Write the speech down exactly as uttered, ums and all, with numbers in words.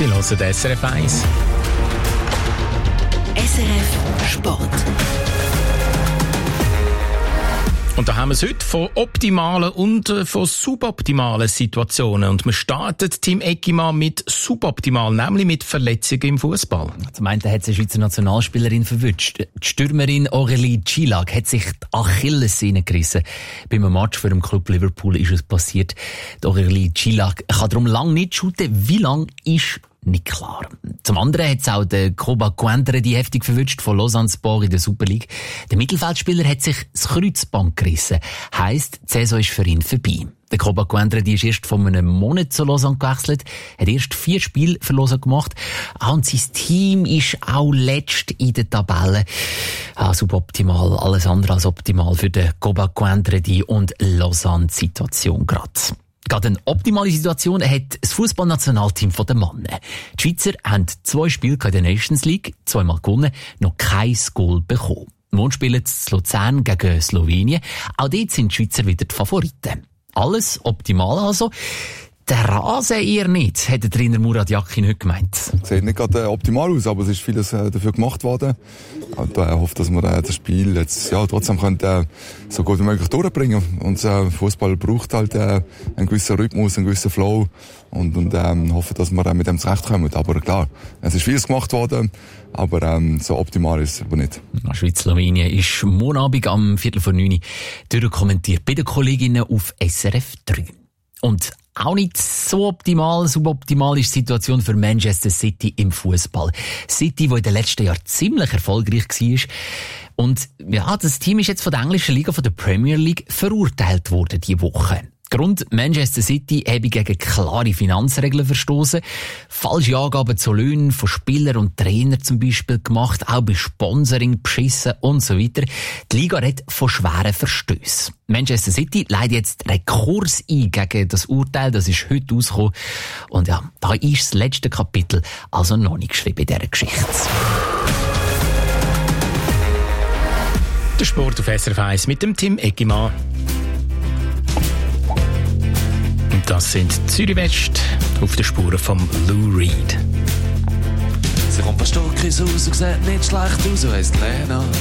Sie hören S R F eins. S R F Sport. Und da haben wir es heute von optimalen und äh, von suboptimalen Situationen. Und wir starten Team Eckimann mit suboptimal, nämlich mit Verletzungen im Fußball. Zum einen hat es eine Schweizer Nationalspielerin verwünscht. Die Stürmerin Aurélie Tschillag hat sich die Achillessehne gerissen. Beim Match für den Club Liverpool ist es passiert. Die Aurélie Tschillag kann darum lange nicht shooten. Wie lange ist nicht klar. Zum anderen hat es auch der Koba Coindre die heftig verwünscht von Lausanne Sport in der Super League. Der Mittelfeldspieler hat sich das Kreuzband gerissen. Heisst, die Saison ist für ihn vorbei. Der Koba Coindre, die ist erst vor einem Monat zu Lausanne gewechselt, hat erst vier Spiele für Lausanne gemacht. Und sein Team ist auch letzt in der Tabelle. Ah, suboptimal, alles andere als optimal für den Koba Coindre die und Lausanne-Situation gerade. Gerade eine optimale Situation hat das Fußballnationalteam der Männer. Die Schweizer haben zwei Spiele in der Nations League, zweimal gewonnen, noch kein Goal bekommen. Morgen spielen sie in Luzern gegen Slowenien. Auch dort sind die Schweizer wieder die Favoriten. Alles optimal also. Der Rasen eher nicht, hat der Trainer Murat Yakin heute gemeint. Sieht nicht gerade äh, optimal aus, aber es ist vieles äh, dafür gemacht worden. Und äh, hoffe, dass wir äh, das Spiel jetzt ja, trotzdem können, äh, so gut wie möglich durchbringen. Und äh, Fußball braucht halt äh, einen gewissen Rhythmus, einen gewissen Flow. Und, und ähm, hoffe, dass wir äh, mit dem zurechtkommen. Aber klar, es ist vieles gemacht worden, aber ähm, so optimal ist es aber nicht. Schweiz-Slowenien ist morgen Abend am Viertel vor neun durchkommentiert bei den Kolleginnen auf S R F drei. Und auch nicht so optimal, suboptimal ist die Situation für Manchester City im Fußball. City, wo in den letzten Jahren ziemlich erfolgreich war. Und ja, das Team ist jetzt von der englischen Liga, von der Premier League, verurteilt worden diese Woche. Grund, Manchester City habe gegen klare Finanzregeln verstoßen, falsche Angaben zu Löhnen von Spielern und Trainern zum Beispiel gemacht, auch bei Sponsoring beschissen und so weiter. Die Liga redet von schweren Verstößen. Manchester City leitet jetzt Rekurs ein gegen das Urteil, das ist heute rausgekommen. Und ja, da ist das letzte Kapitel also noch nicht geschrieben in dieser Geschichte. Der Sport auf S R F eins mit dem Team Eckimann. Das sind Zürich West auf den Spuren von Lou Reed. Sie kommt fast Stockis raus und sieht nicht schlecht aus, heisst Lena.